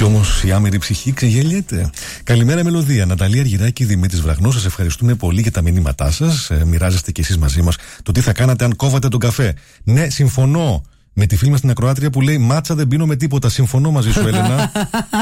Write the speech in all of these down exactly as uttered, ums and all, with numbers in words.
Κι όμως η άμερη ψυχή ξεγελιέται. Καλημέρα, Μελωδία. Ναταλία Αργυράκη, Δημήτρης Βραχνός, σας ευχαριστούμε πολύ για τα μηνύματά σας. Ε, μοιράζεστε κι εσείς μαζί μας το τι θα κάνατε αν κόβατε τον καφέ. Ναι, συμφωνώ με τη φίλη μας την ακροάτρια που λέει μάτσα δεν πίνω με τίποτα. Συμφωνώ μαζί σου, Έλενα.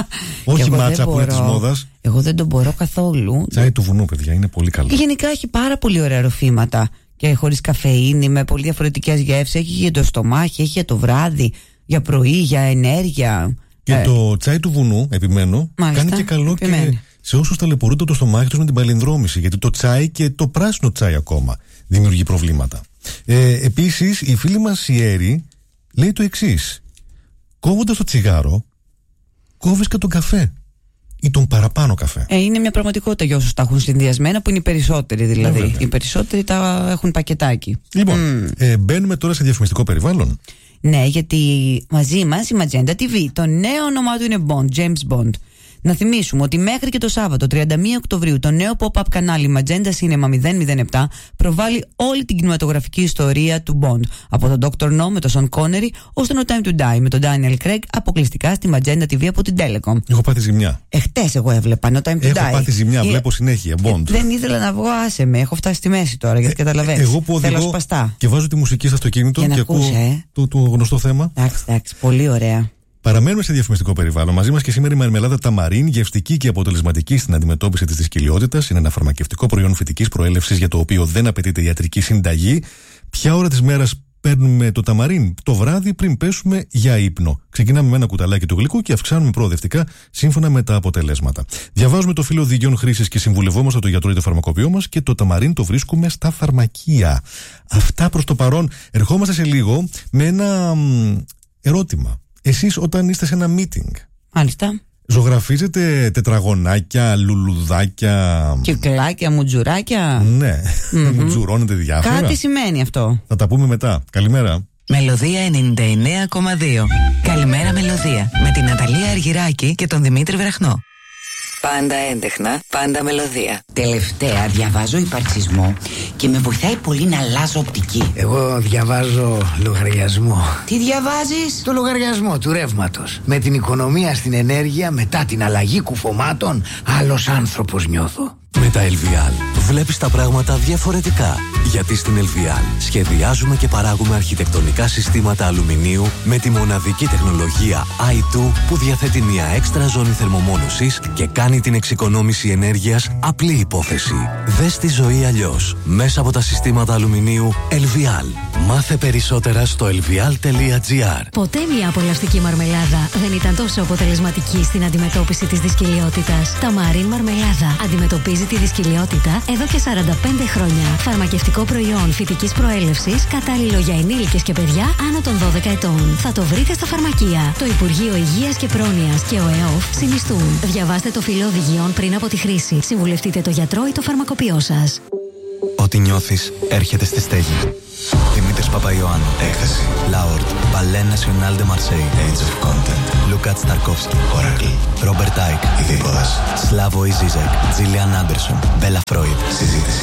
Όχι μάτσα που είναι της μόδας. Εγώ δεν τον μπορώ καθόλου. Τσάι του βουνού, παιδιά, είναι πολύ καλό. Και γενικά έχει πάρα πολύ ωραία ροφήματα. Και χωρίς καφεΐνη, με πολύ διαφορετικές γεύσεις. Έχει για το στομάχι, έχει για το βράδυ, για πρωί, για ενέργεια. Και ε. το τσάι του βουνού, επιμένω, Μάλιστα, κάνει και καλό επιμένει. και σε όσους ταλαιπωρούνται το στομάχι τους με την παλινδρόμηση. Γιατί το τσάι και το πράσινο τσάι ακόμα δημιουργεί προβλήματα. Ε, επίσης, η φίλη μας η Έρη λέει το εξής. Κόβοντας το τσιγάρο, κόβεις και τον καφέ. Ή τον παραπάνω καφέ. Ε, είναι μια πραγματικότητα για όσους τα έχουν συνδυασμένα, που είναι οι περισσότεροι δηλαδή. Ε, οι περισσότεροι τα έχουν πακετάκι. Λοιπόν, mm. ε, μπαίνουμε τώρα σε διαφημιστικό περιβάλλον. Ναι, γιατί μαζί μας η Magenta τι βι, το νέο όνομά του είναι Bond, James Bond. Να θυμίσουμε ότι μέχρι και το Σάββατο τριάντα μία Οκτωβρίου το νέο pop-up κανάλι Magenta Cinema μηδέν μηδέν επτά προβάλλει όλη την κινηματογραφική ιστορία του Bond. Από τον ντόκτορ No με τον Sean Connery ως το No Time to Die με τον Daniel Craig, αποκλειστικά στη Magenta τι βι από την Telecom. Έχω πάθει ζημιά. Εχθές εγώ έβλεπα No Time to Έχω Die. Έχω πάθει ζημιά, ε, βλέπω συνέχεια Bond. Ε, δεν ήθελα να βγω, άσε με. Έχω φτάσει στη μέση τώρα, γιατί ε, καταλαβαίνεις. Εγώ που οδηγώ και βάζω τη μουσική στο αυτοκίνητο και ακούω ε. το, το γνωστό θέμα. Εντάξει, εντάξει, πολύ ωραία. Παραμένουμε σε διαφημιστικό περιβάλλον. Μαζί μας και σήμερα η μαρμελάδα Ταμαρίν, γευστική και αποτελεσματική στην αντιμετώπιση της δυσκολιότητας. Είναι ένα φαρμακευτικό προϊόν φυτικής προέλευσης για το οποίο δεν απαιτείται ιατρική συνταγή. Ποια ώρα της μέρας παίρνουμε το ταμαρίν? Το βράδυ πριν πέσουμε για ύπνο. Ξεκινάμε με ένα κουταλάκι του γλυκού και αυξάνουμε προοδευτικά σύμφωνα με τα αποτελέσματα. Διαβάζουμε το φύλλο οδηγιών χρήσης και συμβουλευόμαστε το γιατρό ή το φαρμακοποιό μας και το ταμαρίν το βρίσκουμε στα φαρμακεία. Αυτά προς το παρόν. Ερχόμαστε σε λίγο με ένα μ, ερώτημα. Εσείς όταν είστε σε ένα meeting, μάλιστα, ζωγραφίζετε τετραγωνάκια, λουλουδάκια, κυκλάκια, μουτζουράκια? Ναι, mm-hmm. μουτζουρώνετε διάφορα. Κάτι σημαίνει αυτό. Θα τα πούμε μετά. Καλημέρα. Μελωδία ενενήντα εννέα κόμμα δύο. Καλημέρα, Μελωδία. Με την Ναταλία Αργυράκη και τον Δημήτρη Βραχνό. Πάντα έντεχνα, πάντα μελωδία. Τελευταία διαβάζω υπαρξισμό και με βοηθάει πολύ να αλλάζω οπτική. Εγώ διαβάζω λογαριασμό. Τι διαβάζεις? Το λογαριασμό του ρεύματος. Με την οικονομία στην ενέργεια, μετά την αλλαγή κουφωμάτων, άλλος άνθρωπος νιώθω. Με τα ελ βι αλ βλέπεις τα πράγματα διαφορετικά. Γιατί στην ελ βι αλ σχεδιάζουμε και παράγουμε αρχιτεκτονικά συστήματα αλουμινίου με τη μοναδική τεχνολογία άι τού που διαθέτει μια έξτρα ζώνη θερμομόνωσης και κάνει την εξοικονόμηση ενέργειας απλή υπόθεση. Δες τη ζωή αλλιώς μέσα από τα συστήματα αλουμινίου ελ βι αλ. Μάθε περισσότερα στο ελ βι αλ τελεία τζι άρ. Ποτέ μια απολαυστική μαρμελάδα δεν ήταν τόσο αποτελεσματική στην αντιμετώπιση της δυσκολιότητας. Ταμαρίν μαρμελάδα αντιμετωπίζει τη δυσκολιότητα εδώ και σαράντα πέντε χρόνια. Φαρμακευτικό προϊόν φυτικής προέλευσης, κατάλληλο για ενήλικες και παιδιά άνω των δώδεκα ετών. Θα το βρείτε στα φαρμακεία. Το Υπουργείο Υγείας και Πρόνοιας και ο ΕΟΦ συνιστούν. Διαβάστε το φύλλο οδηγιών πριν από τη χρήση. Συμβουλευτείτε το γιατρό ή το φαρμακοποιό σας. Ό,τι νιώθεις έρχεται στη στέγη. Δημήτρης Παπαϊωάννου. Έκθεση. Λάουρντ. Ballet National de Marseille. Age of Content. Λουκάτ Σταρκόφσκι. Oracle. Ρόμπερτ Άικ. Ειδίκοδας. Σλάβο Ιζίζεκ. Τζίλιαν Άντερσον. Μπέλα Φρόιντ. Συζήτηση.